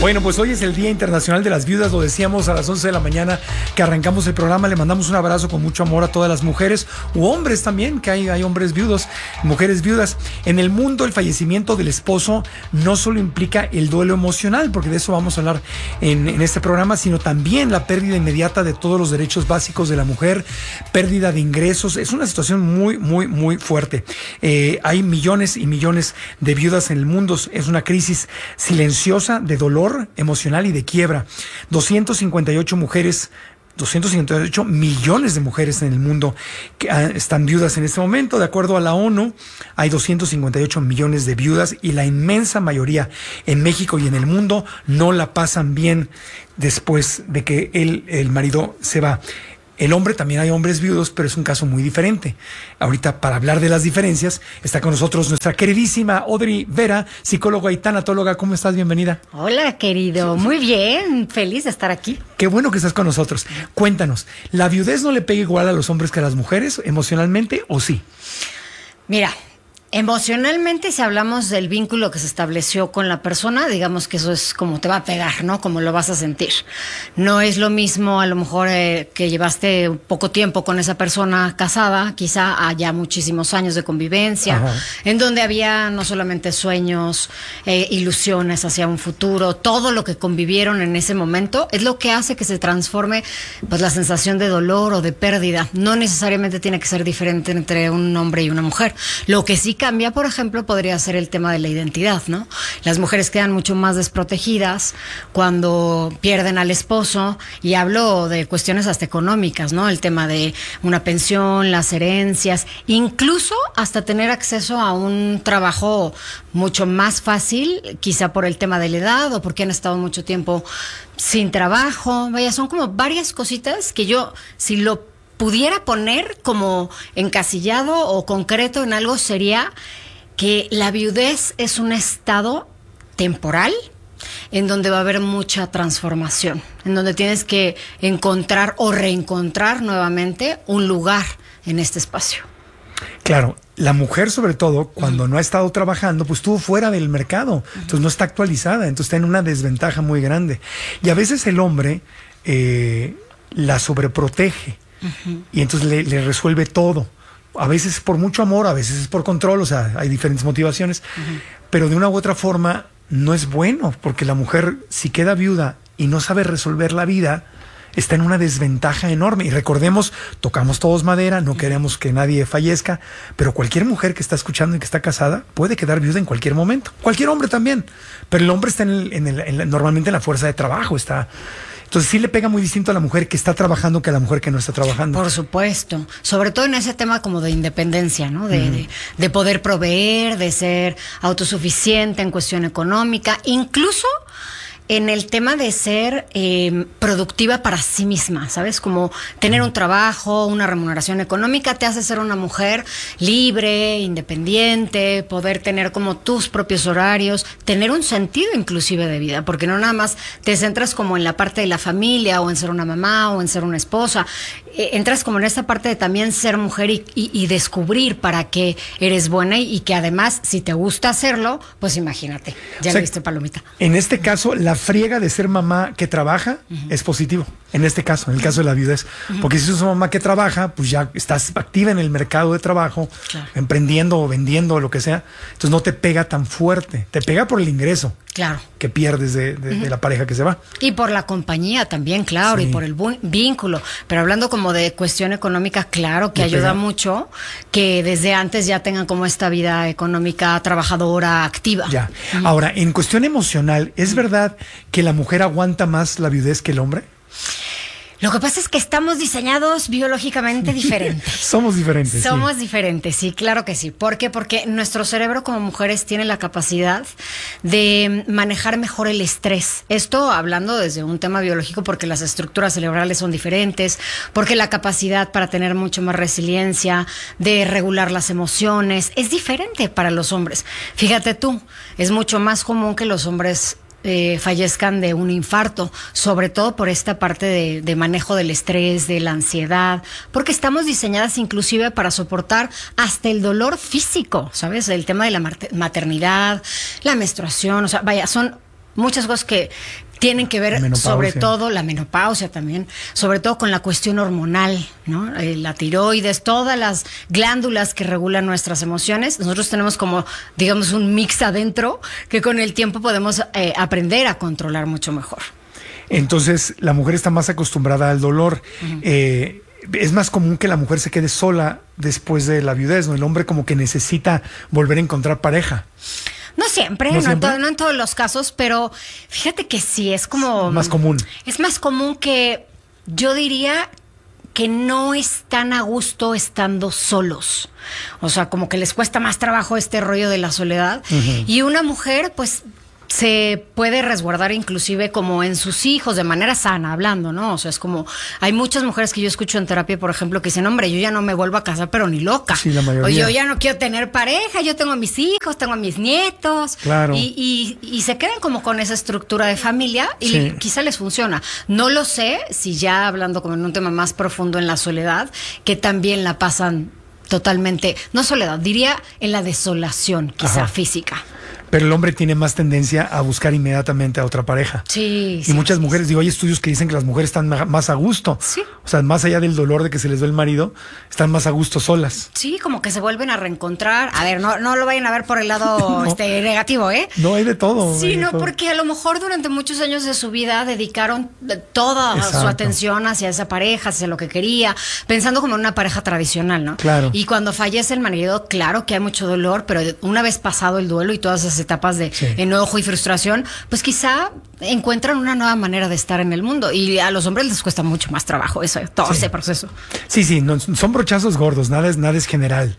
Bueno, pues hoy es el Día Internacional de las Viudas, lo decíamos a las 11 de la mañana que arrancamos el programa. Le mandamos un abrazo con mucho amor a todas las mujeres u hombres también, que hay hombres viudos, mujeres viudas. En el mundo, el fallecimiento del esposo no solo implica el duelo emocional, porque de eso vamos a hablar en este programa, sino también la pérdida inmediata de todos los derechos básicos de la mujer, pérdida de ingresos. Es una situación muy fuerte. Hay millones y millones de viudas en el mundo. Es una crisis silenciosa de dolor emocional y de quiebra. 258 millones de mujeres en el mundo que están viudas en este momento. De acuerdo a la ONU, hay 258 millones de viudas y la inmensa mayoría en México y en el mundo no la pasan bien después de que el marido se va. El hombre, también hay hombres viudos, pero es un caso muy diferente. Ahorita, para hablar de las diferencias, está con nosotros nuestra queridísima Audrey Vera, psicóloga y tanatóloga. ¿Cómo estás? Bienvenida. Hola, querido. Muy bien. Feliz de estar aquí. Qué bueno que estás con nosotros. Cuéntanos, ¿la viudez no le pega igual a los hombres que a las mujeres emocionalmente o sí? Mira, emocionalmente, si hablamos del vínculo que se estableció con la persona, digamos que eso es como te va a pegar, ¿no? Como lo vas a sentir. No es lo mismo, a lo mejor, que llevaste poco tiempo con esa persona casada, quizá haya muchísimos años de convivencia, ajá, en donde había no solamente sueños, ilusiones hacia un futuro, todo lo que convivieron en ese momento es lo que hace que se transforme, pues, la sensación de dolor o de pérdida. No necesariamente tiene que ser diferente entre un hombre y una mujer. Lo que sí cambia, por ejemplo, podría ser el tema de la identidad, ¿no? Las mujeres quedan mucho más desprotegidas cuando pierden al esposo, y hablo de cuestiones hasta económicas, ¿no? El tema de una pensión, las herencias, incluso hasta tener acceso a un trabajo mucho más fácil, quizá por el tema de la edad o porque han estado mucho tiempo sin trabajo. Vaya, son como varias cositas que yo, si lo pudiera poner como encasillado o concreto en algo, sería que la viudez es un estado temporal en donde va a haber mucha transformación, en donde tienes que encontrar o reencontrar nuevamente un lugar en este espacio. Claro, la mujer, sobre todo, cuando no ha estado trabajando, pues estuvo fuera del mercado, entonces no está actualizada, entonces está en una desventaja muy grande. Y a veces el hombre la sobreprotege. Y entonces le resuelve todo. A veces por mucho amor, a veces es por control, o sea, hay diferentes motivaciones, pero de una u otra forma no es bueno, porque la mujer, si queda viuda y no sabe resolver la vida, está en una desventaja enorme. Y recordemos, tocamos todos madera, no queremos que nadie fallezca, pero cualquier mujer que está escuchando y que está casada puede quedar viuda en cualquier momento. Cualquier hombre también, pero el hombre está normalmente en la fuerza de trabajo, está... Entonces sí le pega muy distinto a la mujer que está trabajando que a la mujer que no está trabajando. Por supuesto, sobre todo en ese tema como de independencia, ¿no? De poder proveer, de ser autosuficiente en cuestión económica, incluso en el tema de ser productiva para sí misma, ¿sabes? Como tener un trabajo, una remuneración económica te hace ser una mujer libre, independiente, poder tener como tus propios horarios, tener un sentido inclusive de vida, porque no nada más te centras como en la parte de la familia o en ser una mamá o en ser una esposa, entras como en esta parte de también ser mujer y descubrir para qué eres buena y que además, si te gusta hacerlo, pues imagínate, ya le diste palomita. En este caso, la friega de ser mamá que trabaja es positivo. En este caso, en el caso de la viudez. Porque si sos una mamá que trabaja, pues ya estás activa en el mercado de trabajo, claro, emprendiendo o vendiendo o lo que sea. Entonces no te pega tan fuerte. Te pega por el ingreso, claro, que pierdes de la pareja que se va. Y por la compañía también, claro, sí, y por el vínculo. Pero hablando como de cuestión económica, claro que ayuda mucho que desde antes ya tengan como esta vida económica trabajadora activa. Ya. Ahora, en cuestión emocional, ¿es verdad que la mujer aguanta más la viudez que el hombre? Lo que pasa es que estamos diseñados biológicamente diferentes. Somos diferentes. Somos diferentes, sí, claro que sí. ¿Por qué? Porque nuestro cerebro como mujeres tiene la capacidad de manejar mejor el estrés. Esto hablando desde un tema biológico, porque las estructuras cerebrales son diferentes, porque la capacidad para tener mucho más resiliencia, de regular las emociones, es diferente para los hombres. Fíjate tú, es mucho más común que los hombres fallezcan de un infarto, sobre todo por esta parte de manejo del estrés, de la ansiedad, porque estamos diseñadas inclusive para soportar hasta el dolor físico, ¿sabes? El tema de la maternidad, la menstruación, o sea, vaya, son muchas cosas que tienen que ver sobre todo la menopausia también, sobre todo con la cuestión hormonal, ¿no? La tiroides, todas las glándulas que regulan nuestras emociones. Nosotros tenemos como, digamos, un mix adentro que con el tiempo podemos aprender a controlar mucho mejor. Entonces, la mujer está más acostumbrada al dolor. Es más común que la mujer se quede sola después de la viudez, ¿no? El hombre como que necesita volver a encontrar pareja. No siempre, no en todos los casos, pero fíjate que sí, es como... Más común. Es más común que yo diría que no están a gusto estando solos. O sea, como que les cuesta más trabajo este rollo de la soledad. Y una mujer, pues... se puede resguardar inclusive como en sus hijos, de manera sana, hablando, ¿no? O sea, es como, hay muchas mujeres que yo escucho en terapia, por ejemplo, que dicen, hombre, yo ya no me vuelvo a casar, pero ni loca. Sí, la mayoría. O yo ya no quiero tener pareja, yo tengo a mis hijos, tengo a mis nietos. Claro. Y se quedan como con esa estructura de familia y quizá les funciona. No lo sé, si ya hablando como en un tema más profundo en la soledad, que también la pasan totalmente, no soledad, diría en la desolación, quizá física. Pero el hombre tiene más tendencia a buscar inmediatamente a otra pareja. Sí. Y muchas mujeres, digo, hay estudios que dicen que las mujeres están más a gusto. Sí. O sea, más allá del dolor de que se les ve el marido, están más a gusto solas. Sí, como que se vuelven a reencontrar. A ver, no lo vayan a ver por el lado negativo, ¿eh? No, hay de todo. Sí, no, porque a lo mejor durante muchos años de su vida dedicaron toda su atención hacia esa pareja, hacia lo que quería, pensando como en una pareja tradicional, ¿no? Claro. Y cuando fallece el marido, claro que hay mucho dolor, pero una vez pasado el duelo y todas esas etapas de enojo y frustración, pues quizá encuentran una nueva manera de estar en el mundo. Y a los hombres les cuesta mucho más trabajo todo ese proceso. Sí, no, son brochazos gordos, nada es general.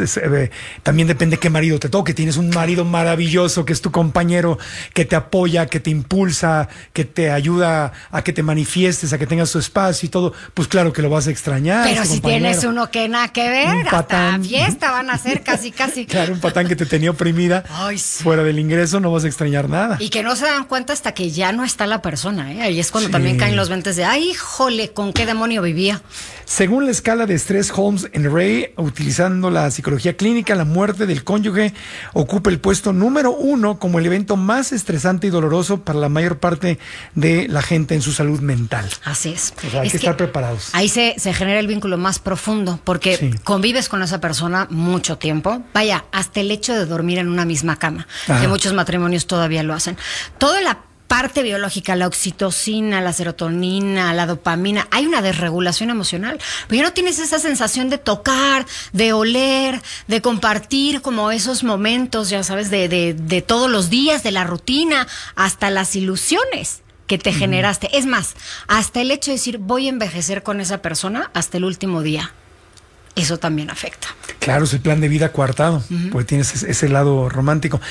También depende qué marido te toque. Tienes un marido maravilloso que es tu compañero, que te apoya, que te impulsa, que te ayuda a que te manifiestes, a que tengas tu espacio y todo. Pues claro que lo vas a extrañar. Pero si tienes uno que nada que ver, hasta fiesta van a hacer casi. Claro, un patán que te tenía oprimida. Ay, sí. Fuera del ingreso no vas a extrañar nada. Y que no se dan cuenta hasta que ya no está la persona, ¿eh? Ahí es cuando también caen los 20 de, ay, jole, ¿con qué demonio vivía? Según la escala de estrés Holmes and Ray, utilizando la psicología clínica, la muerte del cónyuge ocupa el puesto número 1 como el evento más estresante y doloroso para la mayor parte de la gente en su salud mental. Así es. O sea, hay que estar preparados. Ahí se genera el vínculo más profundo, porque convives con esa persona mucho tiempo. Vaya, hasta el hecho de dormir en una misma cama, que muchos matrimonios todavía lo hacen. Toda la parte biológica, la oxitocina, la serotonina, la dopamina, hay una desregulación emocional. Pero ya no tienes esa sensación de tocar, de oler, de compartir como esos momentos, ya sabes, de todos los días, de la rutina, hasta las ilusiones que te generaste. Es más, hasta el hecho de decir, voy a envejecer con esa persona hasta el último día. Eso también afecta. Claro, es el plan de vida coartado, porque tienes ese lado romántico.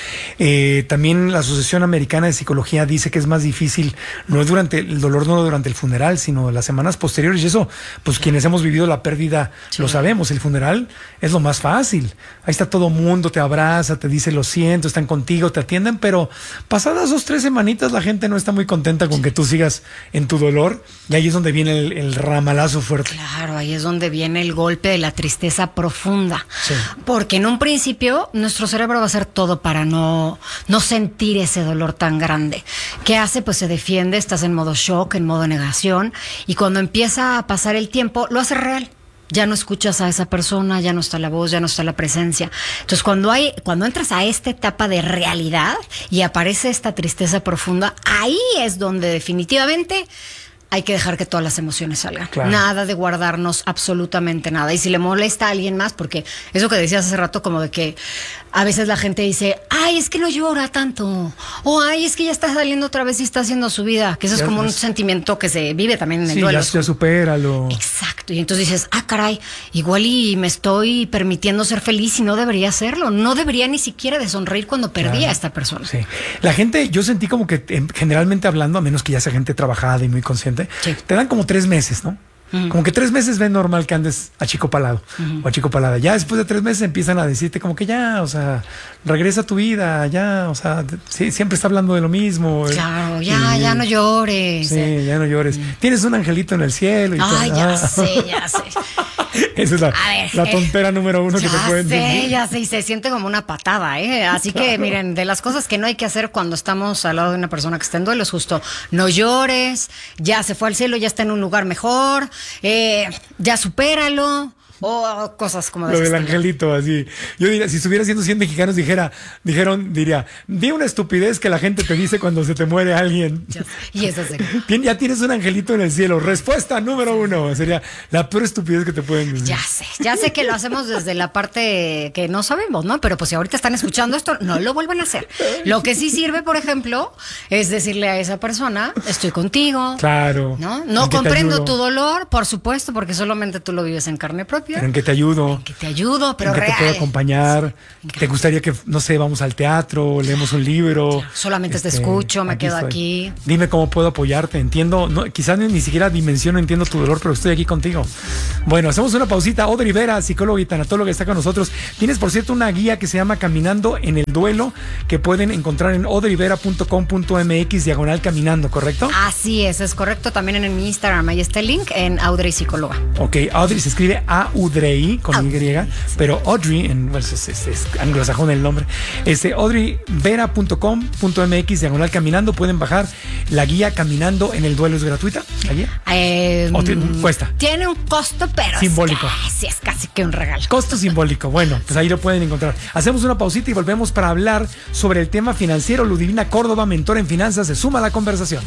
También la Asociación Americana de Psicología dice que es más difícil, no durante el dolor, no durante el funeral, sino las semanas posteriores. Y eso, pues quienes hemos vivido la pérdida lo sabemos. El funeral es lo más fácil. Ahí está todo mundo, te abraza, te dice lo siento, están contigo, te atienden, pero pasadas 2-3 semanitas la gente no está muy contenta con que tú sigas en tu dolor. Y ahí es donde viene el ramalazo fuerte. Claro, ahí es donde viene el golpe de la tristeza profunda, porque en un principio nuestro cerebro va a hacer todo para no sentir ese dolor tan grande. ¿Qué hace? Pues se defiende, estás en modo shock, en modo negación, y cuando empieza a pasar el tiempo, lo hace real. Ya no escuchas a esa persona, ya no está la voz, ya no está la presencia. Entonces, cuando entras a esta etapa de realidad y aparece esta tristeza profunda, ahí es donde definitivamente hay que dejar que todas las emociones salgan. Claro. Nada de guardarnos absolutamente nada. Y si le molesta a alguien más, porque eso que decías hace rato, como de que a veces la gente dice, ay, es que no llora tanto. O ay, es que ya está saliendo otra vez y está haciendo su vida. Que eso es como un sentimiento que se vive también en el duelo. Ya supéralo. Exacto. Y entonces dices, caray, igual y me estoy permitiendo ser feliz y no debería hacerlo. No debería ni siquiera de sonreír cuando perdí a esta persona. Sí. La gente, yo sentí como que generalmente hablando, a menos que ya sea gente trabajada y muy consciente, te dan como 3 meses, ¿no? Como que 3 meses ven normal que andes achicopalado o achicopalada. Ya después de 3 meses empiezan a decirte como que ya, o sea, regresa a tu vida, ya, o sea, siempre está hablando de lo mismo. Claro, ya no llores. Sí, ya no llores. Tienes un angelito en el cielo. Y ya sé. Esa es la tontera número uno que te pueden decir. Ya sé, y se siente como una patada, ¿eh? Así que, miren, de las cosas que no hay que hacer cuando estamos al lado de una persona que está en duelo es justo, no llores, ya se fue al cielo, ya está en un lugar mejor, ya supéralo. O cosas como lo del angelito, así. Yo diría, si estuviera siendo 100 mexicanos, diría, di una estupidez que la gente te dice cuando se te muere alguien. Y eso sería. Ya tienes un angelito en el cielo. Respuesta número 1. Sería la peor estupidez que te pueden decir. Ya sé que lo hacemos desde la parte que no sabemos, ¿no? Pero pues si ahorita están escuchando esto, no lo vuelvan a hacer. Lo que sí sirve, por ejemplo, es decirle a esa persona, estoy contigo. Claro. No comprendo tu dolor, por supuesto, porque solamente tú lo vives en carne propia. Pero en que te ayudo. Pero en que real. te puedo acompañar. Te gustaría que, no sé, vamos al teatro, leemos un libro. Solamente te escucho, me quedo aquí. Dime cómo puedo apoyarte. Entiendo, quizás ni siquiera dimensiono, entiendo tu dolor, pero estoy aquí contigo. Bueno, hacemos una pausita. Audrey Vera, psicóloga y tanatóloga, está con nosotros. Tienes, por cierto, una guía que se llama Caminando en el Duelo, que pueden encontrar en audreyvera.com.mx/caminando, ¿correcto? Así es correcto. También en mi Instagram, ahí está el link, en Audrey Psicóloga. Ok, Audrey se escribe Audrey con Y, pero Audrey, es anglosajón el nombre. audreyvera.com.mx/caminando. Pueden bajar la guía Caminando en el Duelo. ¿Es gratuita la guía? ¿O cuesta? Tiene un costo, pero simbólico. Es casi que un regalo. Costo simbólico. Bueno, pues ahí lo pueden encontrar. Hacemos una pausita y volvemos para hablar sobre el tema financiero. Ludivina Córdoba, mentora en finanzas, se suma a la conversación.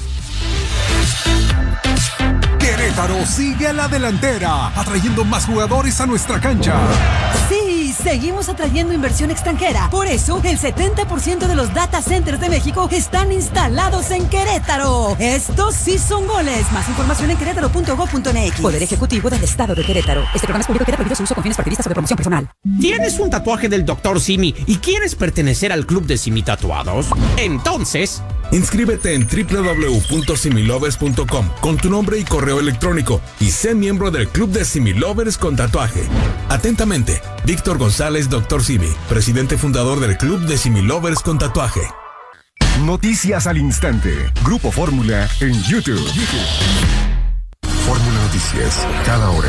Querétaro sigue a la delantera, atrayendo más jugadores a nuestra cancha. Sí, seguimos atrayendo inversión extranjera. Por eso, el 70% de los data centers de México están instalados en Querétaro. Estos sí son goles. Más información en querétaro.gov.mx. Poder Ejecutivo del Estado de Querétaro. Este programa es público, queda prohibido su uso con fines partidistas o de promoción personal. ¿Tienes un tatuaje del Dr. Simi y quieres pertenecer al club de Simi Tatuados? Entonces, inscríbete en www.similovers.com con tu nombre y correo electrónico y sé miembro del Club de Similovers con tatuaje. Atentamente, Víctor González, Dr. Simi, presidente fundador del Club de Similovers con tatuaje. Noticias al instante. Grupo Fórmula en YouTube. Fórmula Noticias, cada hora.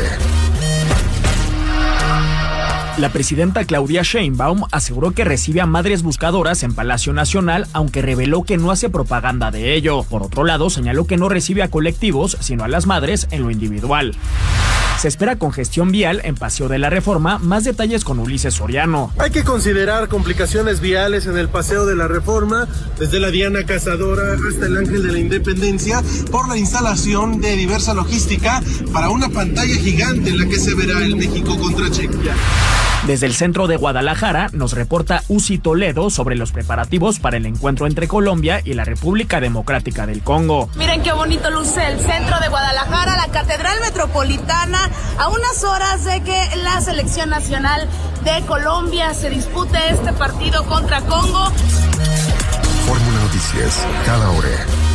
La presidenta Claudia Sheinbaum aseguró que recibe a madres buscadoras en Palacio Nacional, aunque reveló que no hace propaganda de ello. Por otro lado, señaló que no recibe a colectivos, sino a las madres en lo individual. Se espera congestión vial en Paseo de la Reforma. Más detalles con Ulises Soriano. Hay que considerar complicaciones viales en el Paseo de la Reforma, desde la Diana Cazadora hasta el Ángel de la Independencia, por la instalación de diversa logística para una pantalla gigante en la que se verá el México contra Chequia. Desde el centro de Guadalajara nos reporta Uzi Toledo sobre los preparativos para el encuentro entre Colombia y la República Democrática del Congo. Miren qué bonito luce el centro de Guadalajara, la Catedral Metropolitana, a unas horas de que la selección nacional de Colombia se dispute este partido contra Congo. Fórmula Noticias, cada hora.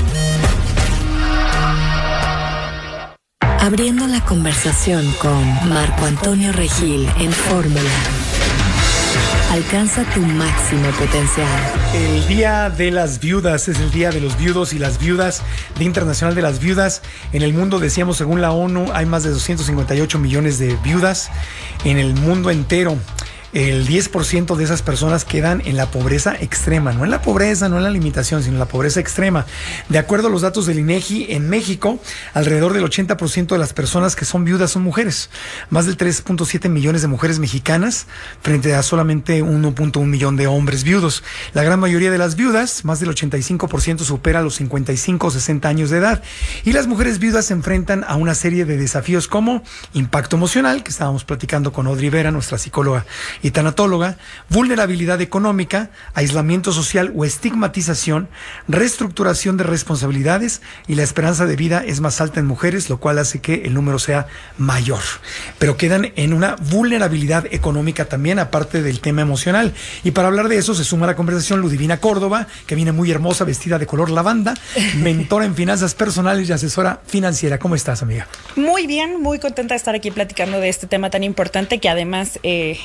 Abriendo la conversación con Marco Antonio Regil en Fórmula. Alcanza tu máximo potencial. El Día de las Viudas es el Día de los Viudos y las Viudas, Día Internacional de las Viudas. En el mundo, decíamos, según la ONU, hay más de 258 millones de viudas en el mundo entero. El 10% de esas personas quedan en la pobreza extrema, no en la pobreza, no en la limitación, sino en la pobreza extrema. De acuerdo a los datos del INEGI, en México, alrededor del 80% de las personas que son viudas son mujeres. Más del 3.7 millones de mujeres mexicanas frente a solamente 1.1 millón de hombres viudos. La gran mayoría de las viudas, más del 85%, supera los 55 o 60 años de edad. Y las mujeres viudas se enfrentan a una serie de desafíos como impacto emocional, que estábamos platicando con Audrey Vera, nuestra psicóloga y tanatóloga, vulnerabilidad económica, aislamiento social o estigmatización, reestructuración de responsabilidades, y la esperanza de vida es más alta en mujeres, lo cual hace que el número sea mayor. Pero quedan en una vulnerabilidad económica también, aparte del tema emocional. Y para hablar de eso se suma a la conversación Ludivina Córdoba, que viene muy hermosa, vestida de color lavanda, mentora en finanzas personales y asesora financiera. ¿Cómo estás, amiga? Muy bien, muy contenta de estar aquí platicando de este tema tan importante, que además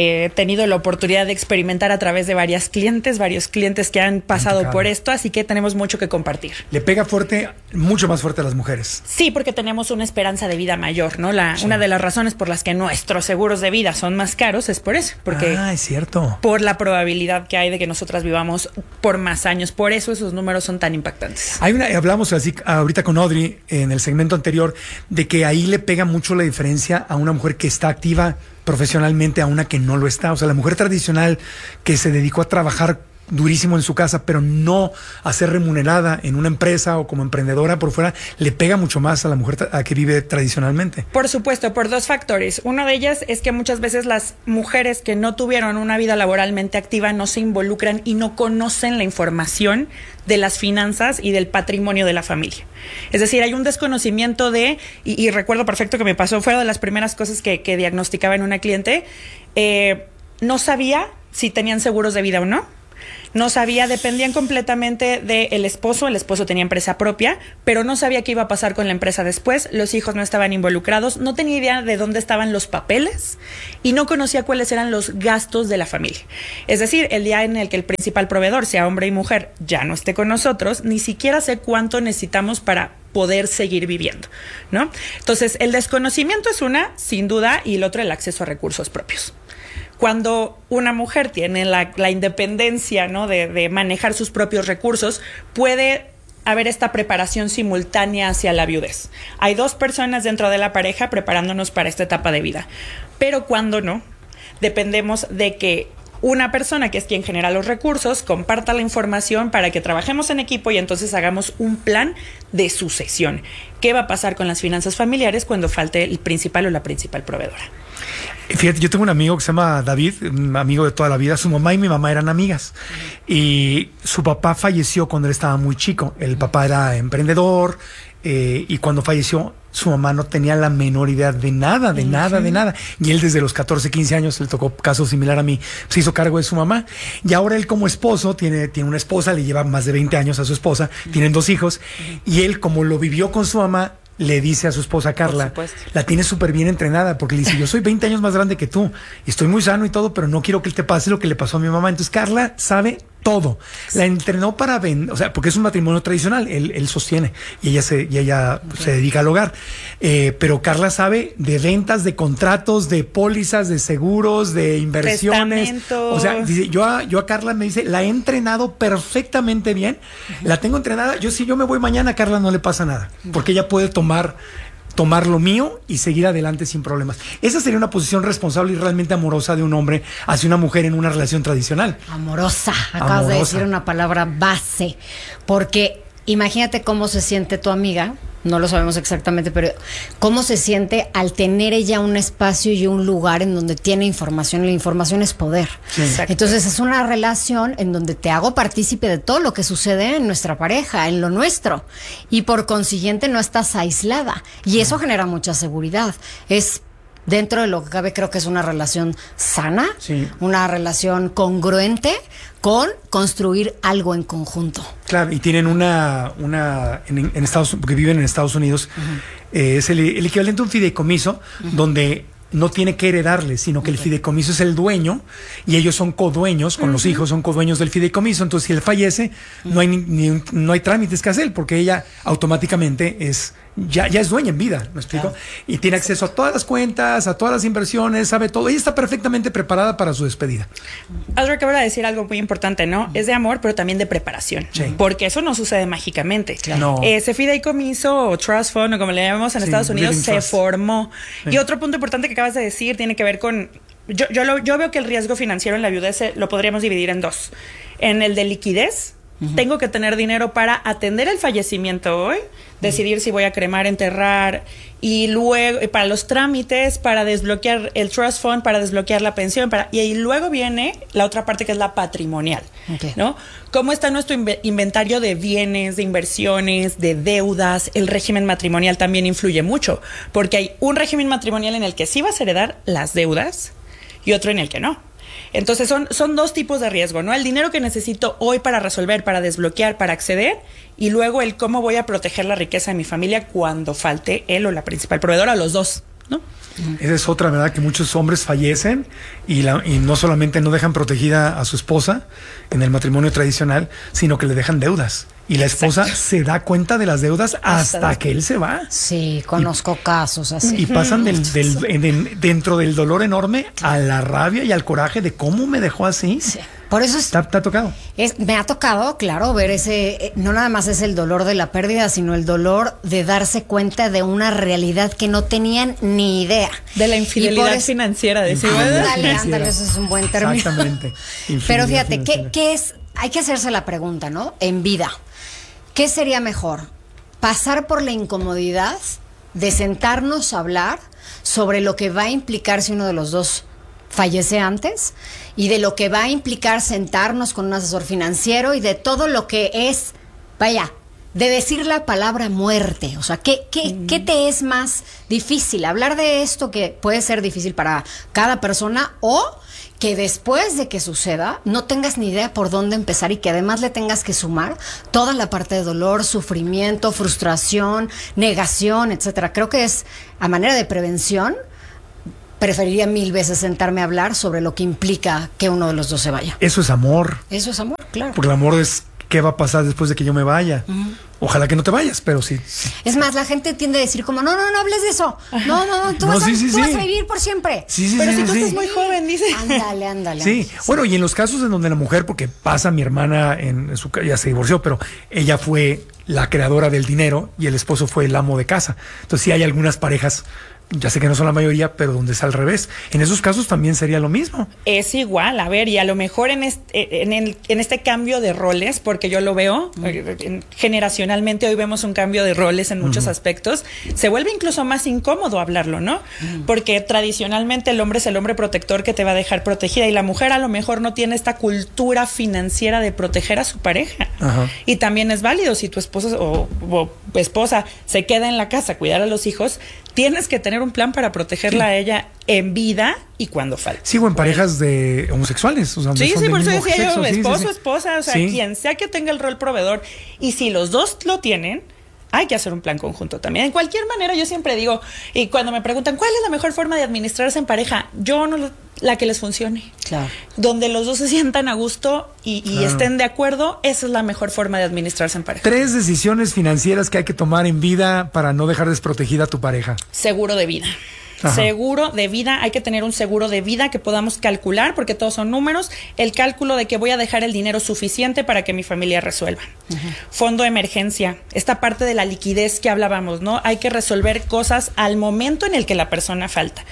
he tenido la oportunidad de experimentar a través de varios clientes que han pasado por esto, así que tenemos mucho que compartir. Le pega fuerte, mucho más fuerte a las mujeres. Sí, porque tenemos una esperanza de vida mayor, ¿no? Una de las razones por las que nuestros seguros de vida son más caros es por eso, porque es cierto. Por la probabilidad que hay de que nosotras vivamos por más años, por eso esos números son tan impactantes. Hablamos así ahorita con Audrey en el segmento anterior de que ahí le pega mucho la diferencia a una mujer que está activa profesionalmente a una que no lo está. O sea, la mujer tradicional que se dedicó a trabajar durísimo en su casa, pero no a ser remunerada en una empresa o como emprendedora por fuera, le pega mucho más a la mujer a que vive tradicionalmente. Por supuesto, por dos factores. Uno de ellas es que muchas veces las mujeres que no tuvieron una vida laboralmente activa no se involucran y no conocen la información de las finanzas y del patrimonio de la familia. Es decir, hay un desconocimiento y recuerdo perfecto que me pasó, fue de las primeras cosas que diagnosticaba en una cliente, no sabía si tenían seguros de vida o no. No sabía, dependían completamente del esposo. El esposo tenía empresa propia, pero no sabía qué iba a pasar con la empresa después. Los hijos no estaban involucrados, no tenía idea de dónde estaban los papeles y no conocía cuáles eran los gastos de la familia. Es decir, el día en el que el principal proveedor, sea hombre y mujer, ya no esté con nosotros, ni siquiera sé cuánto necesitamos para poder seguir viviendo, ¿no? Entonces, el desconocimiento es una, sin duda, y el otro, el acceso a recursos propios. Cuando una mujer tiene la independencia, ¿no?, de manejar sus propios recursos, puede haber esta preparación simultánea hacia la viudez. Hay dos personas dentro de la pareja preparándonos para esta etapa de vida. Pero cuando no, dependemos de que una persona, que es quien genera los recursos, comparta la información para que trabajemos en equipo y entonces hagamos un plan de sucesión. ¿Qué va a pasar con las finanzas familiares cuando falte el principal o la principal proveedora? Fíjate, yo tengo un amigo que se llama David, un amigo de toda la vida. Su mamá y mi mamá eran amigas y su papá falleció cuando él estaba muy chico. El papá era emprendedor y cuando falleció su mamá no tenía la menor idea de nada. Y él desde los 14, 15 años, le tocó caso similar a mí, se hizo cargo de su mamá. Y ahora él como esposo tiene una esposa, le lleva más de 20 años a su esposa, tienen 2 hijos. Y él, como lo vivió con su mamá, le dice a su esposa Carla, la tiene súper bien entrenada, porque le dice, yo soy 20 años más grande que tú, y estoy muy sano y todo, pero no quiero que te pase lo que le pasó a mi mamá. Entonces Carla sabe todo. La entrenó para vender, o sea, porque es un matrimonio tradicional, él sostiene, y ella se dedica al hogar. Pero Carla sabe de ventas, de contratos, de pólizas, de seguros, de inversiones. Testamento. O sea, dice, yo a Carla me dice, la he entrenado perfectamente bien, la tengo entrenada. Si yo me voy mañana, a Carla no le pasa nada, porque ella puede tomar lo mío y seguir adelante sin problemas. Esa sería una posición responsable y realmente amorosa de un hombre hacia una mujer en una relación tradicional. Amorosa. Acabas de decir una palabra base. Porque imagínate cómo se siente tu amiga, no lo sabemos exactamente, pero cómo se siente al tener ella un espacio y un lugar en donde tiene información. La información es poder. Sí. Entonces es una relación en donde te hago partícipe de todo lo que sucede en nuestra pareja, en lo nuestro, y por consiguiente no estás aislada, y eso genera mucha seguridad. Es, dentro de lo que cabe, creo que es una relación sana, una relación congruente con construir algo en conjunto. Claro, y tienen en Estados, porque viven en Estados Unidos, es el equivalente a un fideicomiso, donde no tiene que heredarle, sino que el fideicomiso es el dueño y ellos son codueños con los hijos, son codueños del fideicomiso. Entonces, si él fallece, no hay trámites que hacer, porque ella automáticamente ya es dueña en vida, ¿me explico? Y tiene acceso a todas las cuentas, a todas las inversiones, sabe todo. Ella está perfectamente preparada para su despedida. Audrey acaba de decir algo muy importante, ¿no? Es de amor, pero también de preparación. Porque eso no sucede mágicamente. No. Ese fideicomiso o trust fund, o como le llamamos en Estados Unidos, se formó. Y otro punto importante que acabas de decir tiene que ver con... Yo veo que el riesgo financiero en la viudez lo podríamos dividir en dos. En el de liquidez, tengo que tener dinero para atender el fallecimiento hoy, decidir si voy a cremar, enterrar, y luego para los trámites, para desbloquear el trust fund, para desbloquear la pensión, y luego viene la otra parte, que es la patrimonial, ¿no? ¿Cómo está nuestro inventario de bienes, de inversiones, de deudas? El régimen matrimonial también influye mucho, porque hay un régimen matrimonial en el que sí vas a heredar las deudas y otro en el que no. Entonces son dos tipos de riesgo, ¿no? El dinero que necesito hoy para resolver, para desbloquear, para acceder, y luego el cómo voy a proteger la riqueza de mi familia cuando falte él o la principal proveedora, los dos. ¿no? Esa es otra, ¿verdad? Que muchos hombres fallecen y no solamente no dejan protegida a su esposa en el matrimonio tradicional, sino que le dejan deudas. Y la esposa se da cuenta de las deudas hasta que él se va. Sí, conozco casos así. Y pasan dentro del dolor enorme a la rabia y al coraje de cómo me dejó así. Sí. Por eso ¿Te ha tocado? Me ha tocado, claro, ver ese, no nada más es el dolor de la pérdida, sino el dolor de darse cuenta de una realidad que no tenían ni idea. De la infidelidad financiera, de ese. Ándale, eso es un buen término. Exactamente. Pero fíjate, ¿qué es? Hay que hacerse la pregunta, ¿no? En vida, ¿qué sería mejor? ¿Pasar por la incomodidad de sentarnos a hablar sobre lo que va a implicar si uno de los dos fallece antes, y de lo que va a implicar sentarnos con un asesor financiero y de todo lo que es, vaya, de decir la palabra muerte? O sea, ¿qué te es más difícil? Hablar de esto, que puede ser difícil para cada persona, o que después de que suceda no tengas ni idea por dónde empezar y que además le tengas que sumar toda la parte de dolor, sufrimiento, frustración, negación, etcétera. Creo que es, a manera de prevención, preferiría 1000 veces sentarme a hablar sobre lo que implica que uno de los dos se vaya. Eso es amor. Eso es amor, claro. Porque el amor es qué va a pasar después de que yo me vaya. Ojalá que no te vayas, pero sí. Es más, la gente tiende a decir como, no hables de eso. No, tú vas a vivir por siempre. Pero si tú estás muy joven, dice. Ándale. Sí, bueno, y en los casos en donde la mujer, porque pasa, mi hermana ya se divorció, pero ella fue la creadora del dinero y el esposo fue el amo de casa. Entonces sí hay algunas parejas, ya sé que no son la mayoría, pero donde es al revés. En esos casos también sería lo mismo. Es igual, a ver, y a lo mejor en este cambio de roles, porque yo lo veo, generacionalmente hoy vemos un cambio de roles en muchos aspectos, se vuelve incluso más incómodo hablarlo, ¿no? Porque tradicionalmente el hombre es el hombre protector que te va a dejar protegida, y la mujer a lo mejor no tiene esta cultura financiera de proteger a su pareja. Y también es válido, si tu esposo o esposa se queda en la casa a cuidar a los hijos, tienes que tener un plan para protegerla a ella en vida y cuando falte. Sí, o en parejas de homosexuales. O sea, sí, por eso decía yo, esposo, sí. esposa, o sea, quien sea que tenga el rol proveedor. Y si los dos lo tienen, hay que hacer un plan conjunto también. En cualquier manera, yo siempre digo, y cuando me preguntan cuál es la mejor forma de administrarse en pareja, la que les funcione. Claro. Donde los dos se sientan a gusto y estén de acuerdo, esa es la mejor forma de administrarse en pareja. 3 decisiones financieras que hay que tomar en vida para no dejar desprotegida a tu pareja. Seguro de vida. Seguro de vida, hay que tener un seguro de vida que podamos calcular, porque todos son números, el cálculo de que voy a dejar el dinero suficiente para que mi familia resuelva. Fondo de emergencia, esta parte de la liquidez que hablábamos, ¿no? Hay que resolver cosas al momento en el que la persona falta.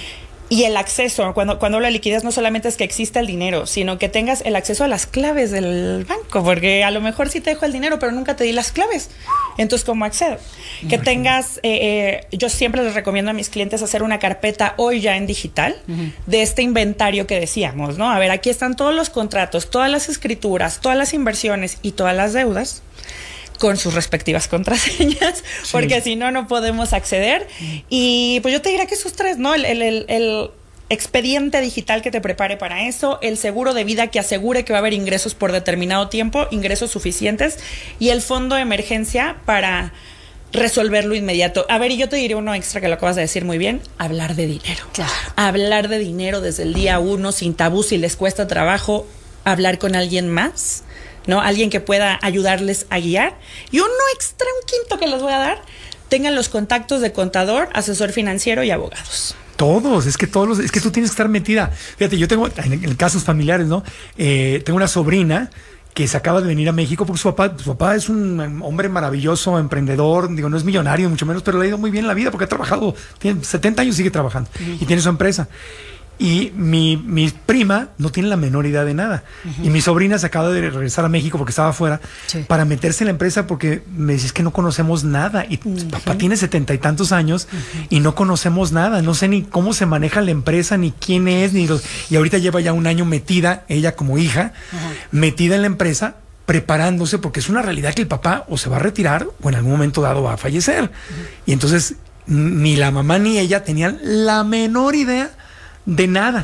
Y el acceso, cuando hablo de liquidez, no solamente es que exista el dinero, sino que tengas el acceso a las claves del banco, porque a lo mejor sí te dejo el dinero, pero nunca te di las claves. Entonces, ¿cómo accedo? Que tengas, yo siempre les recomiendo a mis clientes hacer una carpeta hoy ya en digital de este inventario que decíamos, ¿no? A ver, aquí están todos los contratos, todas las escrituras, todas las inversiones y todas las deudas, con sus respectivas contraseñas, porque si no podemos acceder. Y pues yo te diría que esos 3, ¿no? El expediente digital que te prepare para eso, el seguro de vida que asegure que va a haber ingresos por determinado tiempo, ingresos suficientes, y el fondo de emergencia para resolverlo inmediato. A ver, y yo te diría uno extra que lo acabas de decir muy bien, hablar de dinero. Claro. Hablar de dinero desde el día 1, sin tabú, si les cuesta trabajo, hablar con alguien más, ¿no? Alguien que pueda ayudarles a guiar. Y uno extra, un quinto que les voy a dar, tengan los contactos de contador, asesor financiero y abogados. Todos, es que tú tienes que estar metida. Fíjate, yo tengo, en casos familiares, ¿no? Tengo una sobrina que se acaba de venir a México porque su papá es un hombre maravilloso, emprendedor, digo, no es millonario, mucho menos, pero le ha ido muy bien en la vida porque ha trabajado, tiene 70 años, sigue trabajando y tiene su empresa. Y mi prima no tiene la menor idea de nada. Y mi sobrina se acaba de regresar a México porque estaba afuera para meterse en la empresa, porque me dice, es que no conocemos nada. Y papá tiene 70 y tantos años y no conocemos nada. No sé ni cómo se maneja la empresa, ni quién es, y ahorita lleva ya un año metida, ella como hija, metida en la empresa, preparándose, porque es una realidad que el papá o se va a retirar o en algún momento dado va a fallecer. Y entonces ni la mamá ni ella tenían la menor idea de nada.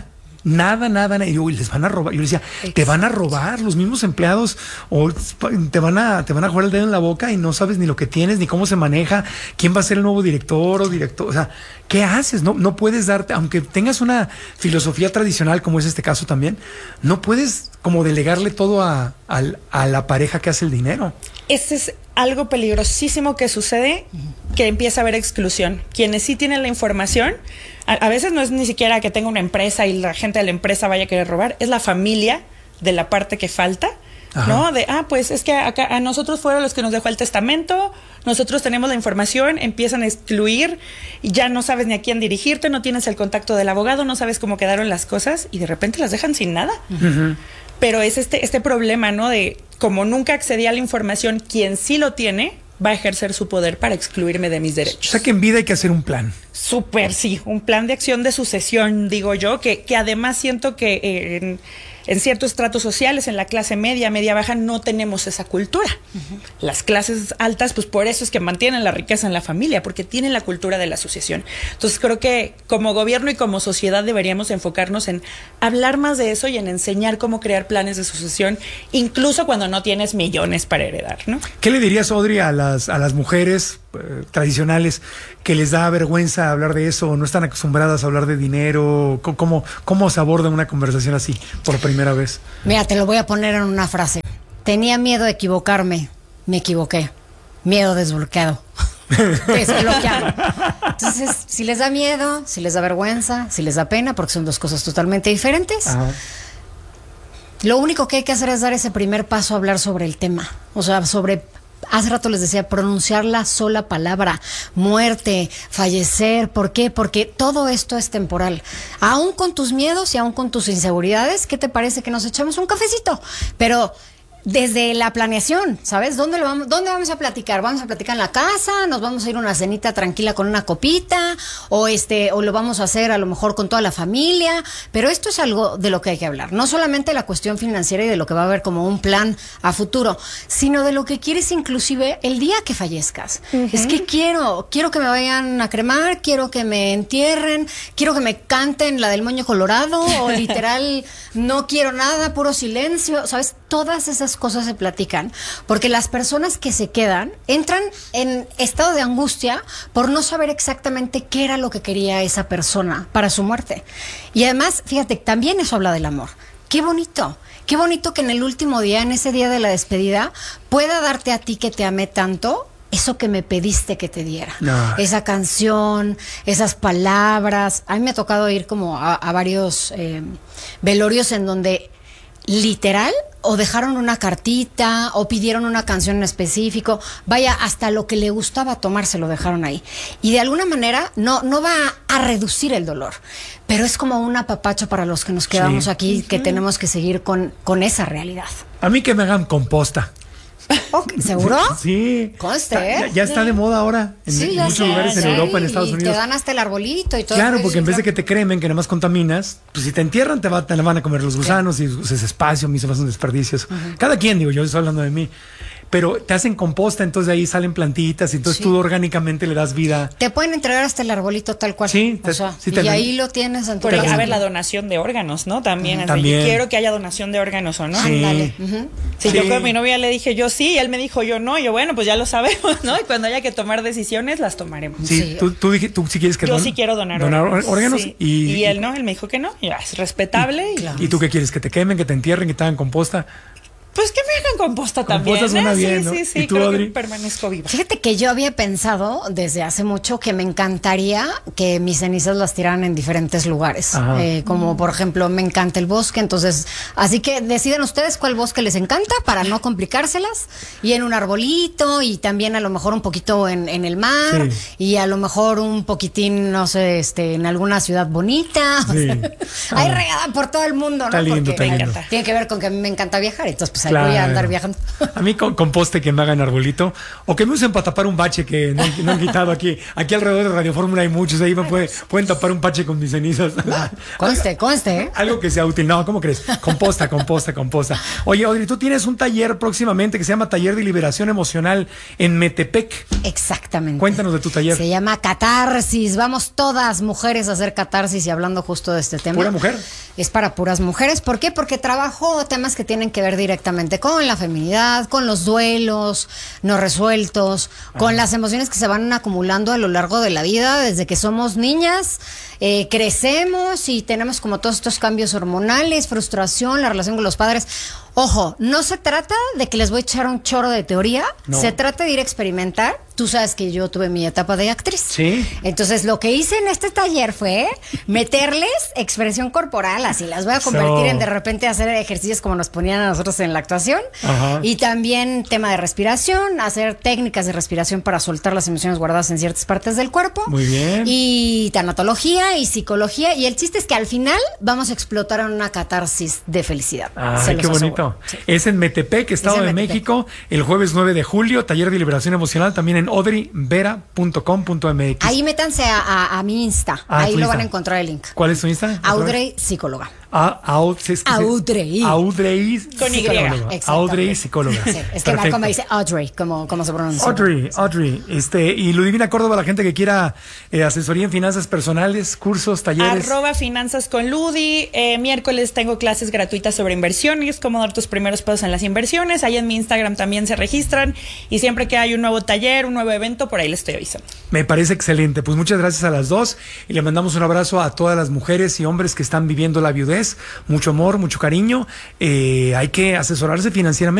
Nada. Y yo, les van a robar. Yo le decía, te van a robar los mismos empleados o te van a jugar el dedo en la boca y no sabes ni lo que tienes, ni cómo se maneja, quién va a ser el nuevo director o director. O sea, ¿qué haces? No puedes darte, aunque tengas una filosofía tradicional, como es este caso también, no puedes como delegarle todo a la pareja que hace el dinero. Ese es algo peligrosísimo que sucede, que empieza a haber exclusión. Quienes sí tienen la información, a veces no es ni siquiera que tenga una empresa y la gente de la empresa vaya a querer robar, es la familia de la parte que falta, ¿no? Pues es que acá a nosotros fueron los que nos dejó el testamento, nosotros tenemos la información, empiezan a excluir, y ya no sabes ni a quién dirigirte, no tienes el contacto del abogado, no sabes cómo quedaron las cosas y de repente las dejan sin nada. Pero es este problema, ¿no? De como nunca accedí a la información, quien sí lo tiene va a ejercer su poder para excluirme de mis derechos. O sea que en vida hay que hacer un plan. Súper, sí, un plan de acción de sucesión, digo yo, que además siento que en ciertos estratos sociales, en la clase media, media baja, no tenemos esa cultura. Las clases altas, pues por eso es que mantienen la riqueza en la familia, porque tienen la cultura de la asociación. Entonces creo que como gobierno y como sociedad deberíamos enfocarnos en hablar más de eso y en enseñar cómo crear planes de sucesión, incluso cuando no tienes millones para heredar, ¿no? ¿Qué le dirías, Audrey, a las mujeres tradicionales que les da vergüenza hablar de eso o no están acostumbradas a hablar de dinero? ¿Cómo se aborda una conversación así por primera vez? Mira, te lo voy a poner en una frase. Tenía miedo de equivocarme, me equivoqué. Miedo desbloqueado. Desbloqueado. Entonces, si les da miedo, si les da vergüenza, si les da pena, porque son dos cosas totalmente diferentes, lo único que hay que hacer es dar ese primer paso a hablar sobre el tema. O sea, hace rato les decía, pronunciar la sola palabra, muerte, fallecer. ¿Por qué? Porque todo esto es temporal. Aún con tus miedos y aún con tus inseguridades, ¿qué te parece que nos echamos un cafecito? Pero desde la planeación, ¿sabes? ¿Dónde vamos a platicar? ¿Vamos a platicar en la casa? ¿Nos vamos a ir a una cenita tranquila con una copita? ¿O lo vamos a hacer a lo mejor con toda la familia? Pero esto es algo de lo que hay que hablar. No solamente la cuestión financiera y de lo que va a haber como un plan a futuro, sino de lo que quieres inclusive el día que fallezcas. Es que quiero que me vayan a cremar, quiero que me entierren, quiero que me canten la del moño colorado, o literal, no quiero nada, puro silencio, ¿sabes? Todas esas cosas se platican, porque las personas que se quedan entran en estado de angustia por no saber exactamente qué era lo que quería esa persona para su muerte. Y además, fíjate, también eso habla del amor. Qué bonito que en el último día, en ese día de la despedida, pueda darte a ti que te amé tanto eso que me pediste que te diera. Esa canción, esas palabras. A mí me ha tocado ir como a varios velorios en donde literal o dejaron una cartita o pidieron una canción en específico, vaya, hasta lo que le gustaba tomar se lo dejaron ahí, y de alguna manera no va a reducir el dolor, pero es como un apapacho para los que nos quedamos aquí, que tenemos que seguir con esa realidad. A mí que me hagan composta. ¿Seguro? Sí. Conste, ya está de moda ahora en muchos lugares en Europa, en Estados Unidos. Y te dan hasta el arbolito y todo. Claro, porque en vez de que te cremen, que nada más contaminas, pues si te entierran te la van a comer los gusanos y uses espacio, se hacen desperdicios. Cada quien, digo, yo estoy hablando de mí. Pero te hacen composta, entonces de ahí salen plantitas y entonces tú orgánicamente le das vida. Te pueden entregar hasta el arbolito tal cual. Sí, y ahí lo tienes en tu casa. A ver, la donación de órganos, ¿no? También. Yo quiero que haya donación de órganos, ¿o no? Ándale. Yo con mi novia le dije yo sí, y él me dijo yo no. Yo, bueno, pues ya lo sabemos, ¿no? Y cuando haya que tomar decisiones, las tomaremos. Sí. Tú sí quieres que yo sí quiero donar órganos. Sí. Y él no, él me dijo que no. Ya, es respetable. ¿Y tú qué quieres? ¿Que te quemen, que te entierren, que te hagan composta? Pues que me hagan composta también. Composta suena bien, ¿no? Sí, ¿Y tú, creo Audrey? que permanezco viva. Fíjate que yo había pensado desde hace mucho que me encantaría que mis cenizas las tiraran en diferentes lugares. Como por ejemplo, me encanta el bosque, entonces, así que deciden ustedes cuál bosque les encanta para no complicárselas. Y en un arbolito, y también a lo mejor un poquito en el mar, y a lo mejor un poquitín, no sé, en alguna ciudad bonita. Sí. Hay regada por todo el mundo, ¿no? Está lindo, porque me encanta. Tiene que ver con que a mí me encanta viajar, entonces pues sea, voy a andar viajando. A mí con poste que me hagan arbolito, o que me usen para tapar un bache que no han quitado aquí. Aquí alrededor de Radio Fórmula hay muchos, ahí pueden tapar un bache con mis cenizas. Conste. Algo que sea útil. No, ¿cómo crees? Composta. Oye, Audrey, tú tienes un taller próximamente que se llama Taller de Liberación Emocional en Metepec. Exactamente. Cuéntanos de tu taller. Se llama Catarsis. Vamos todas mujeres a hacer catarsis y hablando justo de este tema. ¿Pura mujer? Es para puras mujeres. ¿Por qué? Porque trabajo temas que tienen que ver directamente con la feminidad, con los duelos no resueltos, con las emociones que se van acumulando a lo largo de la vida, desde que somos niñas, crecemos y tenemos como todos estos cambios hormonales, frustración, la relación con los padres. Ojo, no se trata de que les voy a echar un chorro de teoría, se trata de ir a experimentar. Tú sabes que yo tuve mi etapa de actriz. Sí. Entonces, lo que hice en este taller fue meterles expresión corporal, así las voy a convertir en de repente hacer ejercicios como nos ponían a nosotros en la actuación. Ajá. Y también tema de respiración, hacer técnicas de respiración para soltar las emociones guardadas en ciertas partes del cuerpo. Muy bien. Y tanatología y psicología. Y el chiste es que al final vamos a explotar en una catarsis de felicidad. Ay, qué bonito. Sí. Es en Metepec, Estado de México, el jueves 9 de julio, taller de liberación emocional, también en audreyvera.com.mx. Ahí métanse a mi Insta, ahí lo van a encontrar el link. ¿Cuál es tu Insta? Audrey Psicóloga. Audrey. Con Y. Audrey Psicóloga. Sí, es que Marco me dice Audrey, como se pronuncia. Audrey. Y Ludivina Córdoba, la gente que quiera asesoría en finanzas personales, cursos, talleres. @finanzas con Ludi. Miércoles tengo clases gratuitas sobre inversiones, cómo dar tus primeros pasos en las inversiones. Ahí en mi Instagram también se registran. Y siempre que hay un nuevo taller, un nuevo evento, por ahí les estoy avisando. Me parece excelente. Pues muchas gracias a las dos. Y le mandamos un abrazo a todas las mujeres y hombres que están viviendo la viudez. Mucho amor, mucho cariño. Hay que asesorarse financieramente.